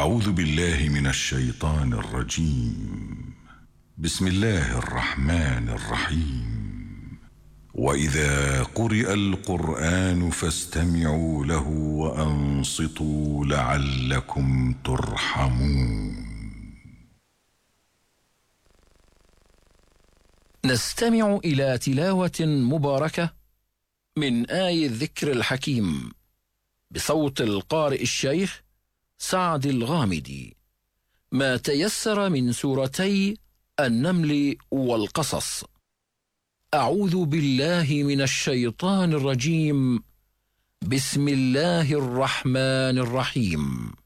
أعوذ بالله من الشيطان الرجيم. بسم الله الرحمن الرحيم. وإذا قرئ القرآن فاستمعوا له وأنصتوا لعلكم ترحمون. نستمع إلى تلاوة مباركة من آي الذكر الحكيم بصوت القارئ الشيخ سعد الغامدي، ما تيسر من سورتي النمل والقصص. أعوذ بالله من الشيطان الرجيم. بسم الله الرحمن الرحيم.